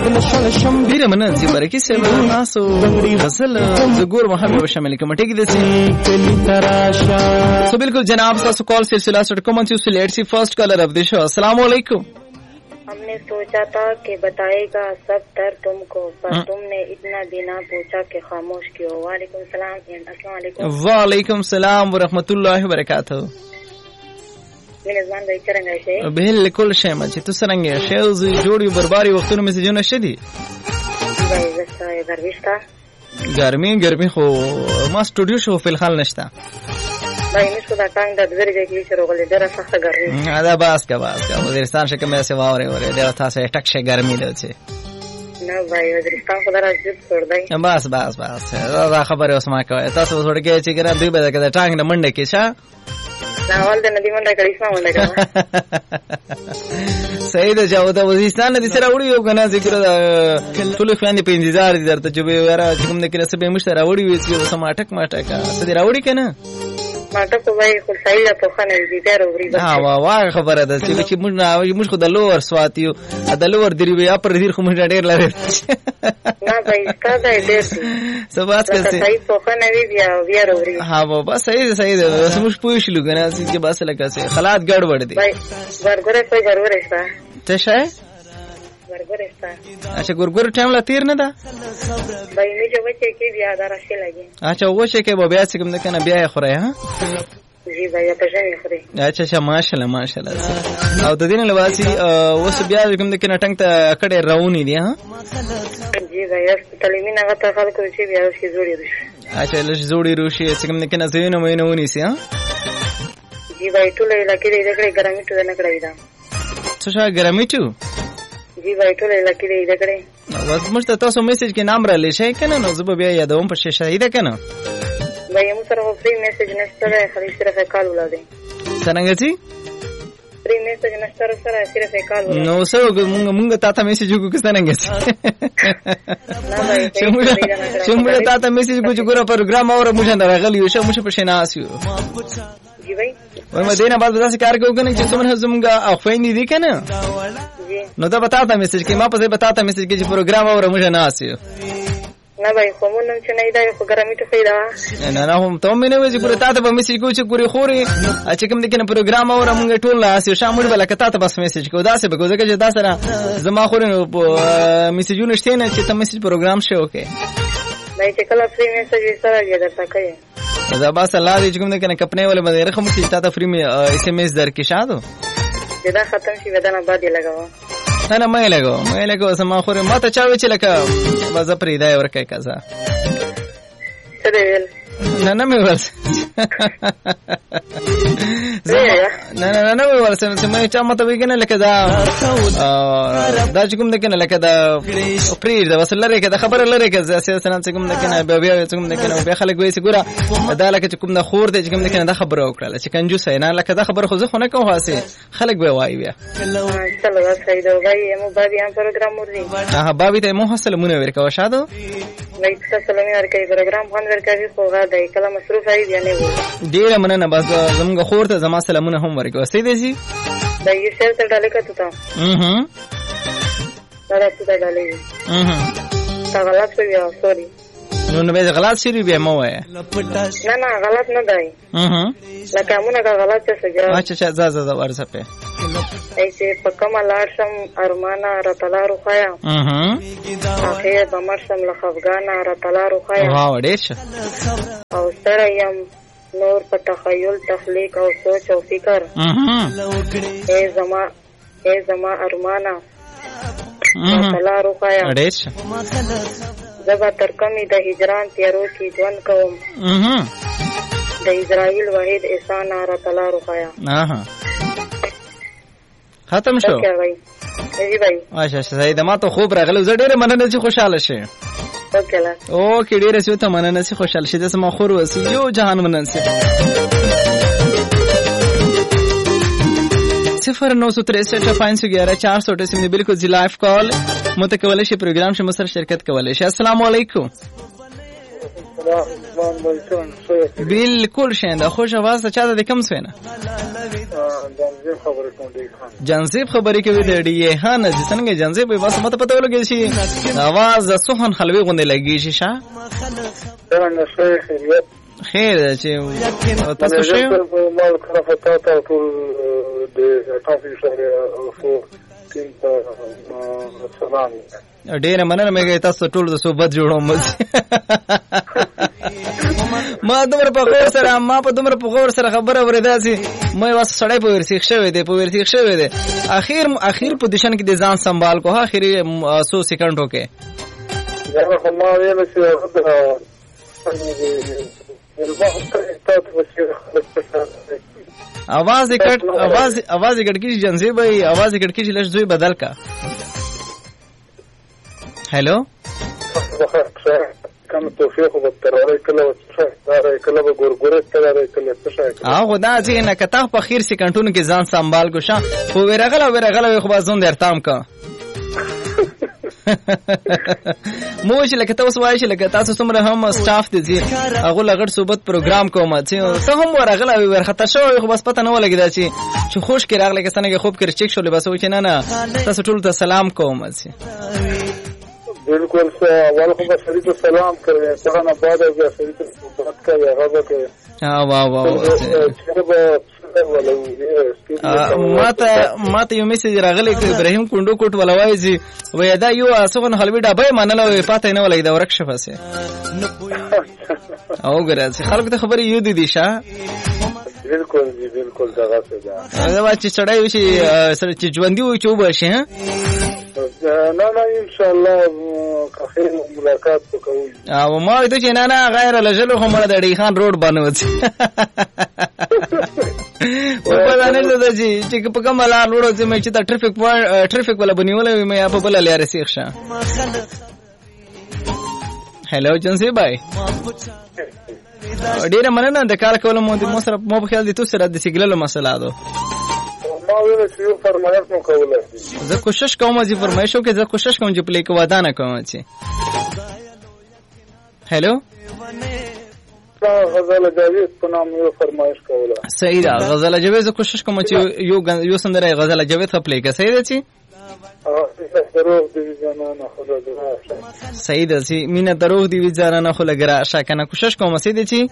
ډیره مننه چې برکې سره تاسو غزل زګور محمد شامل کوم ټکی دي سو بالکل جناب تاسو کال سلسلہ سره کوم چې لیټ سی فرسٹ کالر اف دی شو. السلام علیکم. हमने सोचा था कि बताएगा सब दर्द तुमको, पर तुमने इतना बिना पूछा कि खामोश क्यों. वालेकुम सलाम. अस्सलाम वालेकुम. वालेकुम सलाम व रहमतुल्लाहि व बरकातहू. मेजबान भाई चरंगा से बिल्कुल शेमा چې تو سرنګ شیز جوړي برباري وختونو مې جون شدي भाई वस्ता दरविश्ता ګرمي خو ما سټوډیو شو فل حال نشتا भाई मुझको दा टांग द दरजे کې شروع غلې ډېر سخت ګرمي دا باس کا وزیرستان شکه مې سه واورې ډېر تاسو ټک شه ګرمي ده چې نه भाई وزیرستان خو درځي چھوڑ دی بس دا خبره اوس ما کوي تاسو ورګه چې ګره دوی به دا ټانګ نه منډه کې شه ناول د ندی منډه کړي اسما منډه کړه صحیح ده چې دا وزیرستان دې سره وړي یو کنه ذکر ټول خواندې په انتظار دي درته چې به ورا چې کوم د کله سبه مشتره وړي وي چې سم اٹک سدي راوړي کنه ماته په وای خو صحیح ده په خنه دي ډېر وړي واه خبره ده چې موږ خو د لوور سواتیو د لوور دی وی اپر دیر خو موږ ډېر لري نه بھائی استاد ډېر سبات کسه صحیح په خنه بیا وړي ها بابا صحیح ده موږ پوښلو کنه چې بس لکه څه حالات ګډوډ دي ګرګره کوئی ګرګره استا ته شای ګرګره استا اچھا ګرګره ټایم لا تیر نه ده भाई مې جو وچه کې بیا درشه لګي اچھا وچه کې بیا څنګه نه کنه بیا خورای ها جی भाई په ځای خوري اچھا ماشاءالله او د دین لواسي اوس بیا کوم د کنه ټنګ ته کډه راونی دي ها جی भाई اس تعلیمي نه غته خلکو چې بیا اوس کې جوړي دي اچھا لږ جوړي روشي څنګه نه کنه زینو مینه ونی سي ها جی भाई ټول علاقې دې کړه ګرامي ته نه کړی دا څه ګرامي ټو جی भाई ټول علاقې دې کړه واس مشته تاسو میسج کې نام را لشي کنه نو زه بیا یادوم په شهید کنه भाई موږ سره فری میسج نشته ده خالي صرف کال ولادي څنګه چې فری میسج نشته سره صرف کال ولادي نو سره موږ تاسو میسج وکړو څنګه نه भाई چې موږ تاسو میسج وکړو ګوره پروګرام اور موږ نه راغلی یو شه موږ په شناسیو جی भाई وای مدینه بعد داسې کار کوو کنه چې څومره زمونږه افاین دي کنه نو دا بتاتا میسج کې ما په بتاتا میسج کې چې پروګرام اور موږ نه آسیو نه भाई خو مونږ چې نه دا خو ګرامي ته پیدا نه هم ته مې نه وځي ګوره تاسو په میسج کو چې ګوري خوري چې کوم دې کنه پروګرام اور موږ ټول آسیو شامل بل کته ته بس میسج کو دا څه به ګوزه چې دا سره زما خوري میسجونه شته نه چې ته میسج پروګرام شو اوکې भाई چې کله فری میسج سره یې درته کوي دا بس الله دې کوم دې کنه کپنه ولې باندې رقم کې تاسو فری می اس ام اس در کې شادو دا ختم شي ودانه بعد یې لګاو نه مې لګاو سم خوره ما ته چاوي چې لکه وځه پرې دا ورکه کزا څه دی نه مې ورس نه مې ورس مې چا مته وګنه لکه دا چې کوم دکنه لکه دا پرې دا وسله لري کې دا خبره لري کې اساسا څنګه کوم دکنه بیا څنګه دکنه بیا خلک وایي چې ګوره دا لکه چې کوم د خور دې چې کوم دکنه دا خبره وکړه چې کنجوس نه لکه دا خبره خو زه خو نه کوم هاسي خلک به وایي بیا چلو دا صحیح دی وایي مو بابي هم پروګرام ورځي بابي ته مو حاصل مونږ ورکو شادو وایي تاسو لمه ورکې پروګرام خون ورکوي خو دا کله مصروف ای دی نه وو ډیره مننه بس زموږ خور ته زما سلامونه هم ورکو سي دي سي دا یې شیر ته ډالې کته تا دا ته ډالې تا غلط شوی او سوري نو به غلط شری به مو وای نه غلط نه دی لکه مونږه غلط څه سجا اچھا زه ورسه په ایسه پکما لارشم ارمانا رتلا روخایا اخیر بمرشم لخفغانا رتلا روخایا واو ډېر او سره یم نور په تخیل تخلیق او سوچ او فکر ای زما ارمانا رتلا روخایا ډېر زبا ترکمی د هجران تیارو کی ژوند کوم د اسرائیل واحد احسان رتلا روخایا ختم شو جی بھائی اچھا صحیح ما ته خوب راغله زه ډېر مننه چې خوشاله شې اوکې ډېر څه ته مننه چې خوشاله شې د سم خور وسی یو جهان مننه 0963 بالکل زی لایف کال متکول شي پروګرام شمو سره شرکت کولای شي. السلام علیکم. بالکل شینده خوش आवाज ته چا د کم سوینه جنزیب خبرې کوي د ډی ها نه څنګه جنزیب بس مته پته ولګی شي आवाज سوهن خلوی غونډه لګی شي شه خیر چې تاسو شئ مال خرافات او ټول د تاسو سره او سلام ډیره مننه مې تاسو ټول د صحبت جوړوم ما دومره په غور سره خبره ورېدا سي مې واس سړی په ورسیخ شوی دی اخیر پوزیشن کې د ځان سنبال کو اخري 100 سکندو کې دا ما ویل چې आवाज गड़की जंजे भाई आवाज गड़की लश जोई बदल का हेलो كم توفيق وبالتراري كله وتشاري كله بغورغورت كله تشاري خدا چې نه کته په خیر سکندونو کې ځان سنبال کو شه خو ورغله خو بازون درتام کا مو چې لکه تاسو وایي چې لکه تاسو څومره هم سټاف دي هغه لغړ صحبت پروګرام کوم چې ته هم ورغله ورخته شو خو بس پته نه ولګی چې خوش کې راغله کې څنګه خوب کړ چیک شول بس و چې نه تاسو ټول ته سلام کوم چې بالکل اول خو بشری ته سلام کوي څنګه بعد از بشری ته صحبت کوي هغه کوي ماته یو میسج راغلی چې ابراهیم کندو کوټ ولوای زی وای دا یو اسغن حلوی ډبای منلو پته نه ولګی دا ورکشف سه او ګره چې خلک ته خبرې یو دي شه بالکل دغه څه دا چې سړی وشي چې ژوندۍ وي چې وبشي ها نه ان شاء الله خیر ملاقات وکړو او ما ته چې نه غیر لجلو هم د ډی خان روډ باندې و په باندې چې په کومه لار روډ چې مې چې ټریفیک ولا بنیولې مې په بل لارې سیخ شه هلو جنسی بھائی ډیره مننه د کار کولو مو سره مو په خیال دي تاسو سره د سیګنال مسله ده ما ویل چې یو فرمایش مو کوله زه کوشش کوم چې فرمایشو کې زه کوشش کوم چې پلی کو ودانه کوم چې هلو غزل جاوید په نام یو فرمایش کوله صحیح ده غزل جاوید زه کوشش کوم چې یو سندره غزل جاوید خپل کې صحیح ده چې صحیح ده چې مینه دروغ دی وی ځانه خو لګرا شاکنه کوشش کوم سي دي چې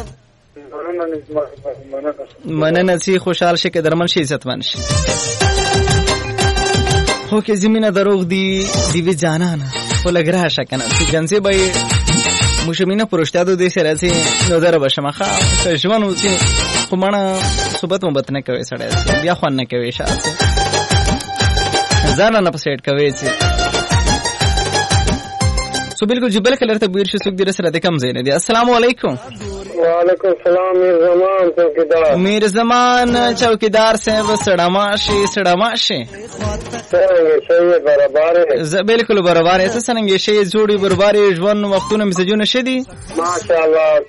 مننه چې خوشحال شي کې درمن شي عزتمن شي خو کې زمينه دروغ دی وی ځانه خو لګرا شاکنه چې جنسي به مشمینه پروشتادو دې سره چې نظر بشمخه ژوند چې خو مانه صحبت مبت نه کوي سړی بیا خو نه کوي شاته ځان نه پسېټ کوي چې سو بالکل جبل کلر ته بیر شو سګ دې سره د کم زین دي السلام علیکم وعلیکم السلام میر زمان چوکیدار صاحب سړماشي شي برابر بالکل برابر ایسه څنګه شي جوړي برابر ژوند وختونه مسجونه شدي ماشاءالله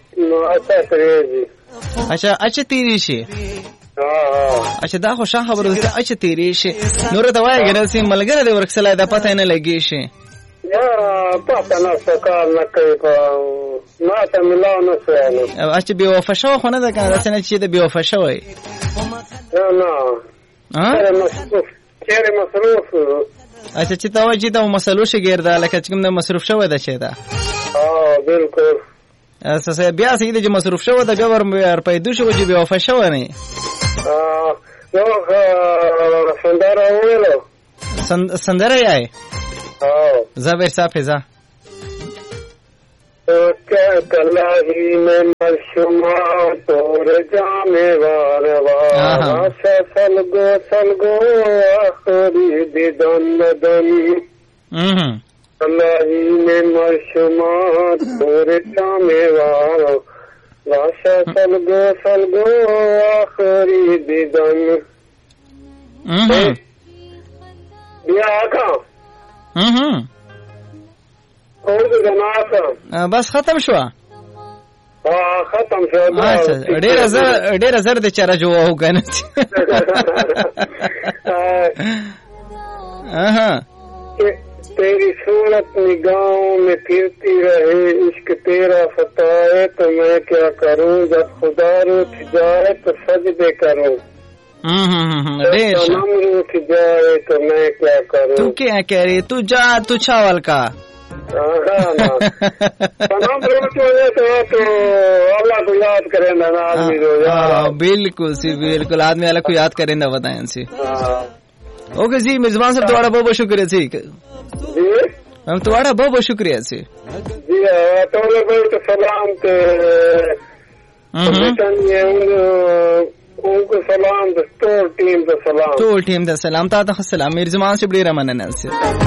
اچھا تیری شي اچھا دا خو شاه خبره ده اچھا تیری شي نور ته وای ګرځي ملګری د ورکسلای دا پته نه لګي شي یا پته نه سکار نه کوي ما ته ملاو نه سوال اچھا بي وفا شو خو نه ده کنه څنګه چې د بي وفا شوی نه چیرې مصروف اچھا چې تا وځي دا مسلو شي ګرځا لکه چې کوم نه مصروف شوی ده چې دا بالکل اساسه بیا سې د مصروف شو دا بیا ور پیدا شو چې بي وفا شو نه نو سندره ویلو سندره یای زبر صافزه کلاهی میں مرشما تور جامے واروا سلگو آخری دیدن دن کلاهی میں مرشما تور جامے واروا واشا سلگو آخری دیدن بیا آکا بس ختم شو ختم شو ډیر زر د چر جو او کنه तेरी सूरत निगाहों में फिरती रहे, इश्क तेरा सताए तो मैं क्या करूं, जब खुदा रूठ जाए तो सजदे करूं, सनम रूठ जाए तो मैं क्या करूं। तू क्या कह रही, तू जा तू छावल का सनम रूठ जाए तो अल्लाह को याद करें ना आदमी को। बिल्कुल सी बिल्कुल आदमी अल्लाह को याद करें बताएं सी। ओके जी मिजबान साहब तुम्हारा बहुत बहुत शुक्रिया जी, हम तुम्हारा बहुत बहुत शुक्रिया जी। जी तो सलाम उनको सलाम, तो टीम का सलाम, तो टीम का सलाम, ताता सलाम, मेरी जमान से बड़ी रमन